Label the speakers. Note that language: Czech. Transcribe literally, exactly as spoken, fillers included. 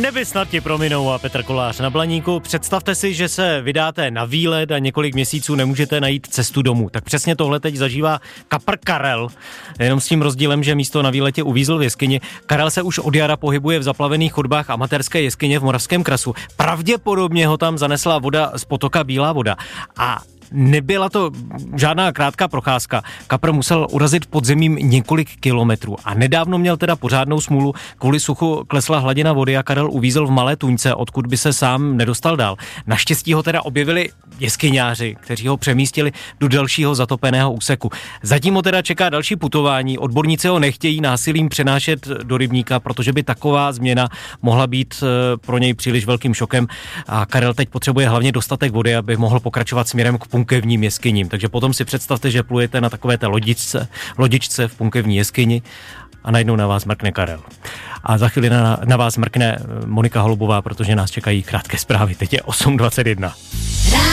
Speaker 1: Neby snad ti prominou a Petr Kolář na Blaníku. Představte si, že se vydáte na výlet a několik měsíců nemůžete najít cestu domů. Tak přesně tohle teď zažívá kapr Karel. Jenom s tím rozdílem, že místo na výletě uvízl v jeskyni. Karel se už od jara pohybuje v zaplavených chodbách amatérské jeskyně v Moravském krasu. Pravděpodobně ho tam zanesla voda z potoka Bílá voda. A nebyla to žádná krátká procházka. Kapr musel urazit podzemím několik kilometrů a nedávno měl teda pořádnou smůlu. Kvůli suchu klesla hladina vody a Karel uvízl v malé tuňce, odkud by se sám nedostal dál. Naštěstí ho teda objevili jeskyňáři, kteří ho přemístili do dalšího zatopeného úseku. Zatím ho teda čeká další putování. Odborníci ho nechtějí násilím přenášet do rybníka, protože by taková změna mohla být pro něj příliš velkým šokem. A Karel teď potřebuje hlavně dostatek vody, aby mohl pokračovat směrem k punkevním jeskyním. Takže potom si představte, že plujete na takové té lodičce, lodičce v punkevní jeskyni a najednou na vás mrkne Karel. A za chvíli na, na vás mrkne Monika Holubová, protože nás čekají krátké zprávy. Teď je osm dvacet jedna.